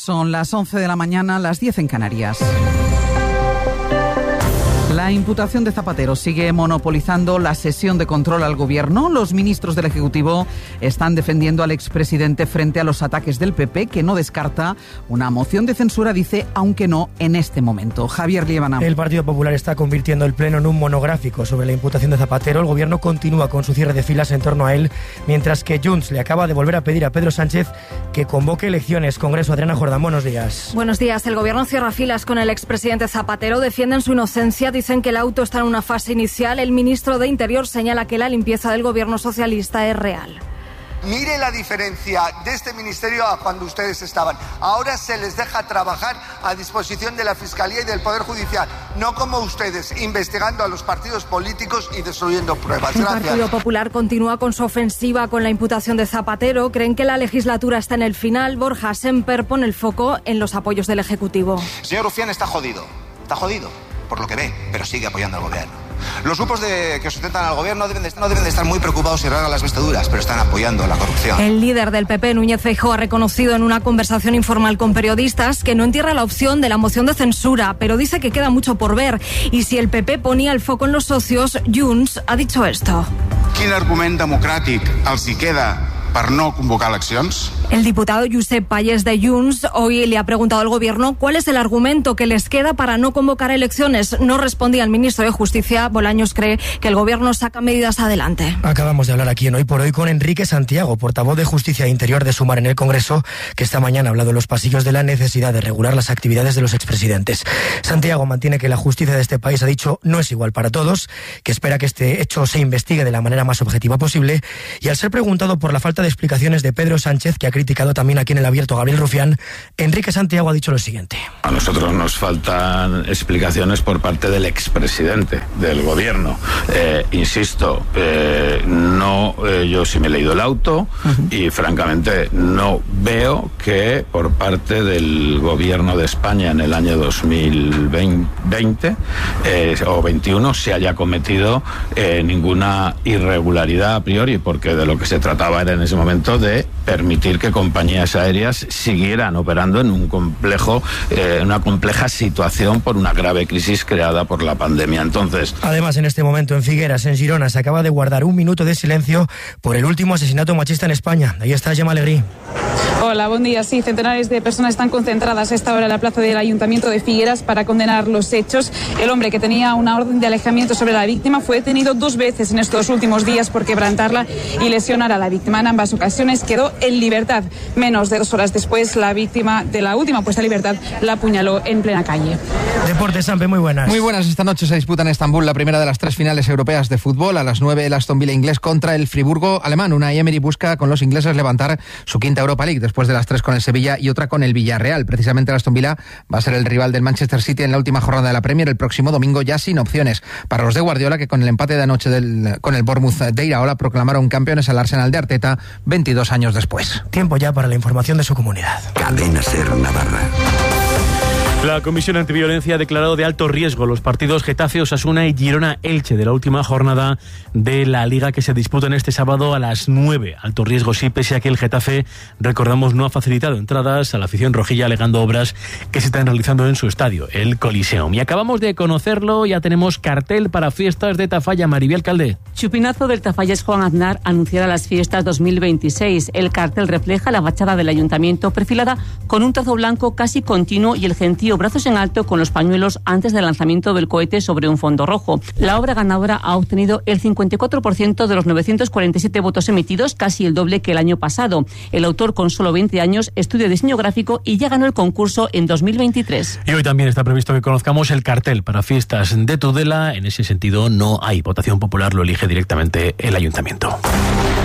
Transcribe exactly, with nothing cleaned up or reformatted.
Son las once de la mañana, las diez en Canarias. La imputación de Zapatero sigue monopolizando la sesión de control al Gobierno. Los ministros del Ejecutivo están defendiendo al expresidente frente a los ataques del P P, que no descarta una moción de censura, dice, aunque no en este momento. Javier Liebana. El Partido Popular está convirtiendo el Pleno en un monográfico sobre la imputación de Zapatero. El Gobierno continúa con su cierre de filas en torno a él, mientras que Junts le acaba de volver a pedir a Pedro Sánchez que convoque elecciones. Congreso, Adriana Jordán, buenos días. Buenos días. El Gobierno cierra filas con el expresidente Zapatero. Defienden su inocencia. Dicen que el auto está en una fase inicial. El ministro de Interior señala que la limpieza del gobierno socialista es real. Mire la diferencia de este ministerio a cuando ustedes estaban. Ahora se les deja trabajar a disposición de la Fiscalía y del Poder Judicial, no como ustedes, investigando a los partidos políticos y destruyendo pruebas. El Gracias. Partido Popular continúa con su ofensiva con la imputación de Zapatero. Creen que la legislatura está en el final. Borja Semper pone el foco en los apoyos del Ejecutivo. Señor Rufián está jodido, está jodido. Por lo que ve, pero sigue apoyando al gobierno. Los grupos de, que sustentan al gobierno deben de, no deben de estar muy preocupados si rasgan las vestiduras, pero están apoyando la corrupción. El líder del P P, Núñez Feijóo, ha reconocido en una conversación informal con periodistas que no entierra la opción de la moción de censura, pero dice que queda mucho por ver. Y si el P P ponía el foco en los socios, Junts ha dicho esto. Quin argument democràtic els hi queda per no convocar eleccions? El diputado Josep Pallés de Junts hoy le ha preguntado al Gobierno cuál es el argumento que les queda para no convocar elecciones. No respondía el ministro de Justicia. Bolaños cree que el Gobierno saca medidas adelante. Acabamos de hablar aquí en Hoy por Hoy con Enrique Santiago, portavoz de Justicia e Interior de Sumar en el Congreso, que esta mañana ha hablado en los pasillos de la necesidad de regular las actividades de los expresidentes. Santiago mantiene que la justicia de este país, ha dicho, no es igual para todos, que espera que este hecho se investigue de la manera más objetiva posible, y al ser preguntado por la falta de explicaciones de Pedro Sánchez, que ha criticado también aquí en el abierto Gabriel Rufián, Enrique Santiago ha dicho lo siguiente. A nosotros nos faltan explicaciones por parte del expresidente del gobierno. Eh, insisto, eh, no, eh, yo sí me he leído el auto uh-huh. y francamente no veo que por parte del gobierno de España en el año dos mil veinte eh, o veintiuno se haya cometido eh, ninguna irregularidad a priori, porque de lo que se trataba era en ese momento de permitir que compañías aéreas siguieran operando en un complejo, eh, una compleja situación por una grave crisis creada por la pandemia. Entonces, además, en este momento en Figueras, en Girona, se acaba de guardar un minuto de silencio por el último asesinato machista en España. Ahí está Gemma Alegrí. Hola, buen día. Sí, centenares de personas están concentradas a esta hora en la plaza del Ayuntamiento de Figueras para condenar los hechos. El hombre que tenía una orden de alejamiento sobre la víctima fue detenido dos veces en estos últimos días por quebrantarla y lesionar a la víctima. En ambas ocasiones quedó en libertad. Menos de dos horas después, la víctima de la última puesta en libertad la apuñaló en plena calle. Deportes, Sampe, muy buenas. Muy buenas. Esta noche se disputa en Estambul la primera de las tres finales europeas de fútbol. A las nueve, el Aston Villa inglés contra el Friburgo alemán. Unai Emery busca con los ingleses levantar su quinta Europa League, después de las tres con el Sevilla y otra con el Villarreal. Precisamente el Aston Villa va a ser el rival del Manchester City en la última jornada de la Premier el próximo domingo, ya sin opciones. Para los de Guardiola, que con el empate de anoche del, con el Bournemouth de Iraola proclamaron campeones al Arsenal de Arteta veintidós años después. Tiempo ya para la información de su comunidad. Cadena Ser Navarra. La Comisión Antiviolencia ha declarado de alto riesgo los partidos Getafe, Osasuna y Girona-Elche de la última jornada de la Liga, que se disputan este sábado a las nueve. Alto riesgo sí, pese a que el Getafe, recordamos, no ha facilitado entradas a la afición rojilla, alegando obras que se están realizando en su estadio, el Coliseum. Y acabamos de conocerlo, ya tenemos cartel para fiestas de Tafalla. Maribel Alcalde. Chupinazo del Tafallés Juan Aznar anunciará las fiestas dos mil veintiséis. El cartel refleja la fachada del ayuntamiento perfilada con un trazo blanco casi continuo y el gentío brazos en alto con los pañuelos antes del lanzamiento del cohete sobre un fondo rojo. La obra ganadora ha obtenido el cincuenta y cuatro por ciento de los novecientos cuarenta y siete votos emitidos, casi el doble que el año pasado. El autor, con solo veinte años, estudia diseño gráfico y ya ganó el concurso en dos mil veintitrés. Y hoy también está previsto que conozcamos el cartel para fiestas de Tudela. En ese sentido, no hay votación popular, lo elige directamente el ayuntamiento.